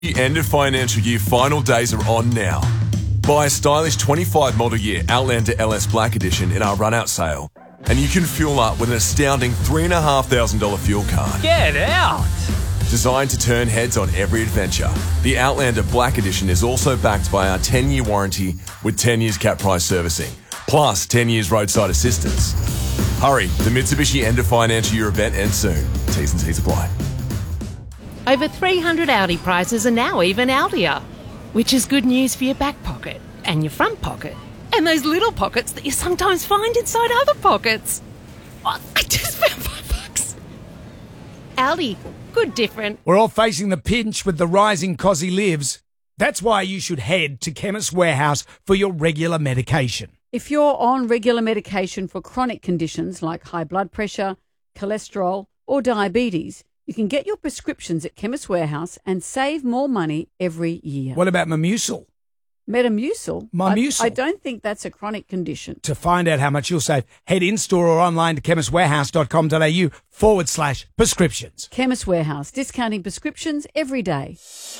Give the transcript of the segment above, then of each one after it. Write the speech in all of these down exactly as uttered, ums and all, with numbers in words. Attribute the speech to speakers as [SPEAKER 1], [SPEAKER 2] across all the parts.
[SPEAKER 1] The end of financial year final days are on now. Buy a stylish twenty-five model year Outlander L S Black Edition in our run-out sale, and you can fuel up with an astounding three thousand five hundred dollars fuel card.
[SPEAKER 2] Get out!
[SPEAKER 1] Designed to turn heads on every adventure, the Outlander Black Edition is also backed by our ten-year warranty with ten years cap price servicing, plus ten years roadside assistance. Hurry, the Mitsubishi end of financial year event ends soon. T's and C's apply.
[SPEAKER 3] Over three hundred Audi prices are now even Audier, which is good news for your back pocket and your front pocket and those little pockets that you sometimes find inside other pockets. Oh, I just spent five bucks. Audi, good different.
[SPEAKER 4] We're all facing the pinch with the rising cost of lives. That's why you should head to Chemist Warehouse for your regular medication.
[SPEAKER 5] If you're on regular medication for chronic conditions like high blood pressure, cholesterol or diabetes, you can get your prescriptions at Chemist Warehouse and save more money every year.
[SPEAKER 4] What about Metamucil?
[SPEAKER 5] Metamucil?
[SPEAKER 4] Metamucil.
[SPEAKER 5] I, I don't think that's a chronic condition.
[SPEAKER 4] To find out how much you'll save, head in-store or online to chemistwarehouse.com.au forward slash prescriptions.
[SPEAKER 5] Chemist Warehouse, discounting prescriptions every day.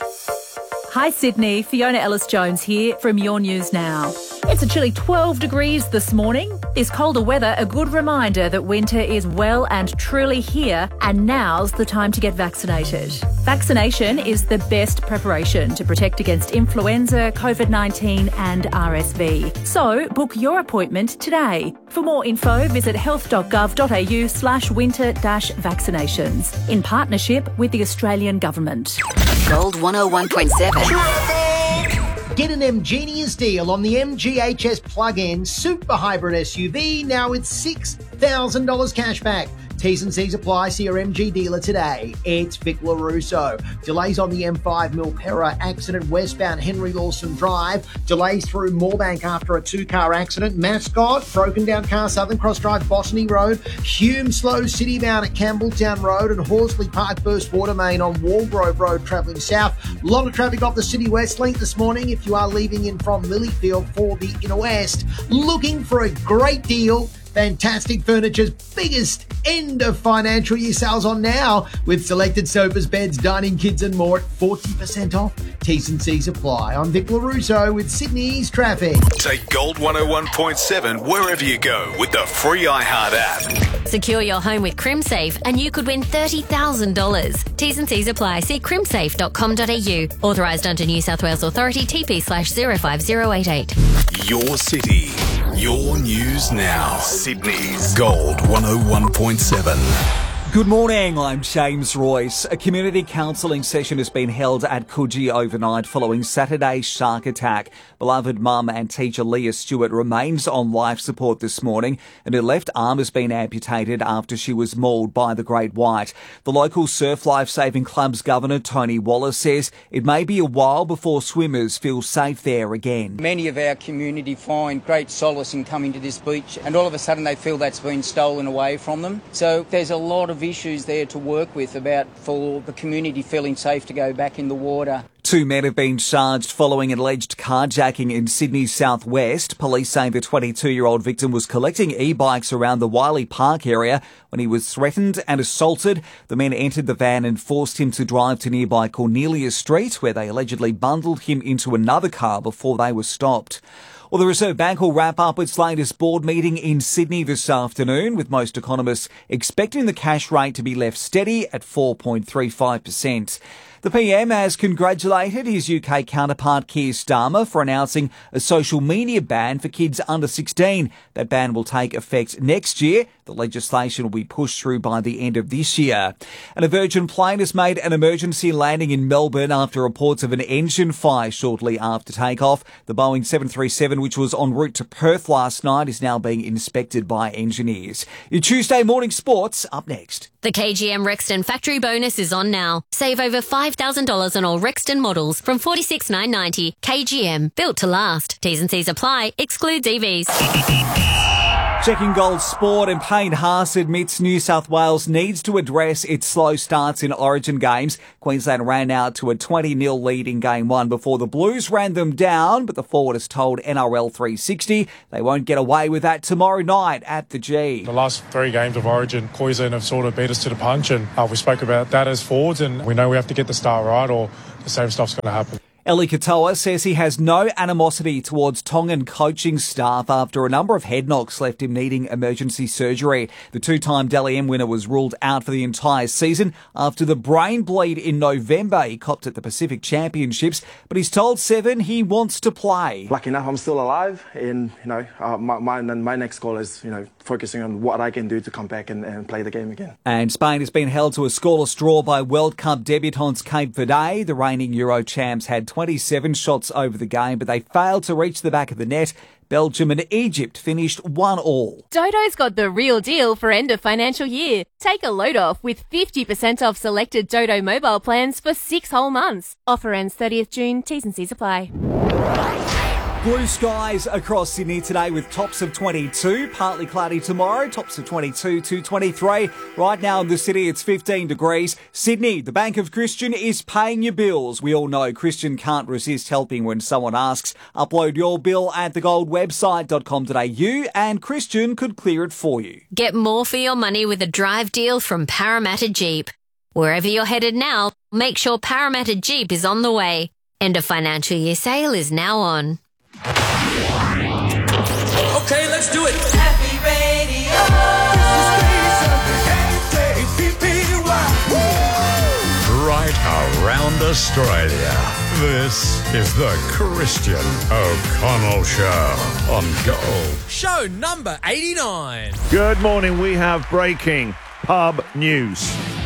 [SPEAKER 6] Hi Sydney, Fiona Ellis-Jones here from Your News Now. It's a chilly twelve degrees this morning. This colder weather a good reminder that winter is well and truly here, and now's the time to get vaccinated. Vaccination is the best preparation to protect against influenza, COVID nineteen and R S V. So book your appointment today. For more info, visit health.gov.au slash winter dash vaccinations in partnership with the Australian Government.
[SPEAKER 7] Gold one oh one point seven.
[SPEAKER 8] Get an M-Genius deal on the M G H S plug-in super hybrid S U V. Now it's six thousand dollars cash back. T's and C's apply. See your M G dealer today. It's Vic LaRusso. Delays on the M five Milperra accident westbound Henry Lawson Drive. Delays through Moorebank after a two-car accident. Mascot, broken down car, Southern Cross Drive, Botany Road. Hume slow citybound at Campbelltown Road and Horsley Park burst water main on Walgrove Road travelling south. A lot of traffic off the City West link this morning if you are leaving in from Lilyfield for the Inner West. Looking for a great deal? Fantastic Furniture's biggest end of financial year sales on now with selected sofas, beds, dining kits and more at forty percent off. T's and C's apply. I'm Vic LaRusso with Sydney's traffic.
[SPEAKER 9] Take Gold one oh one point seven wherever you go with the free iHeart app.
[SPEAKER 10] Secure your home with CrimSafe and you could win thirty thousand dollars. T's and C's apply. See crimsafe dot com dot a u. Authorised under New South Wales Authority T P slash zero five zero eight eight.
[SPEAKER 9] Your city, your news now. Sydney's Gold one oh one point seven.
[SPEAKER 11] Good morning, I'm James Royce. A community counselling session has been held at Coogee overnight following Saturday's shark attack. Beloved mum and teacher Leah Stewart remains on life support this morning and her left arm has been amputated after she was mauled by the great white. The local Surf Life Saving Club's governor, Tony Wallace, says it may be a while before swimmers feel safe there again.
[SPEAKER 12] Many of our community find great solace in coming to this beach and all of a sudden they feel that's been stolen away from them. So there's a lot of issues there to work with about for the community feeling safe to go back in the water.
[SPEAKER 11] Two men have been charged following an alleged carjacking in Sydney's southwest. Police say the twenty-two-year-old victim was collecting e-bikes around the Wiley Park area when he was threatened and assaulted. The men entered the van and forced him to drive to nearby Cornelia Street, where they allegedly bundled him into another car before they were stopped. Well, the Reserve Bank will wrap up its latest board meeting in Sydney this afternoon, with most economists expecting the cash rate to be left steady at four point three five percent. The P M has congratulated his U K counterpart Keir Starmer for announcing a social media ban for kids under sixteen. That ban will take effect next year. The legislation will be pushed through by the end of this year. And a Virgin plane has made an emergency landing in Melbourne after reports of an engine fire shortly after takeoff. The Boeing seven thirty-seven, which was en route to Perth last night, is now being inspected by engineers. Your Tuesday morning sports up next.
[SPEAKER 10] The K G M Rexton factory bonus is on now. Save over five thousand dollars on all Rexton models from forty-six thousand nine hundred ninety dollars. K G M, built to last. T's and C's apply. Excludes E Vs.
[SPEAKER 11] Checking Gold Sport, and Payne Haas admits New South Wales needs to address its slow starts in Origin games. Queensland ran out to a twenty nil lead in Game one before the Blues ran them down, but the forward has told N R L three sixty they won't get away with that tomorrow night at the G.
[SPEAKER 2] The last three games of Origin, Queensland have sort of beat us to the punch, and uh, we spoke about that as forwards, and we know we have to get the start right or the same stuff's going to happen.
[SPEAKER 11] Eli Katoa says he has no animosity towards Tongan coaching staff after a number of head knocks left him needing emergency surgery. The two-time Dally M winner was ruled out for the entire season after the brain bleed in November he copped at the Pacific Championships, but he's told Seven he wants to play.
[SPEAKER 13] Lucky enough, I'm still alive, and you know, uh, my, my, my next goal is you know focusing on what I can do to come back and, and play the game again.
[SPEAKER 11] And Spain has been held to a scoreless draw by World Cup debutants Cape Verde. The reigning Euro champs had twenty-seven shots over the game, but they failed to reach the back of the net. Belgium and Egypt finished one all.
[SPEAKER 14] Dodo's got the real deal for end of financial year. Take a load off with fifty percent off selected Dodo mobile plans for six whole months. Offer ends thirtieth June. T's and C's apply.
[SPEAKER 11] Blue skies across Sydney today with tops of twenty-two, partly cloudy tomorrow, tops of twenty-two to twenty-three. Right now in the city it's fifteen degrees. Sydney, the Bank of Christian is paying your bills. We all know Christian can't resist helping when someone asks. Upload your bill at the gold website dot com dot a u and Christian could clear it for you.
[SPEAKER 10] Get more for your money with a drive deal from Parramatta Jeep. Wherever you're headed now, make sure Parramatta Jeep is on the way. End of financial year sale is now on.
[SPEAKER 15] Okay, let's do it.
[SPEAKER 16] Happy Radio.
[SPEAKER 17] Right around Australia. This is the Christian O'Connell Show on Gold.
[SPEAKER 15] Show number eighty-nine.
[SPEAKER 18] Good morning. We have breaking pub news.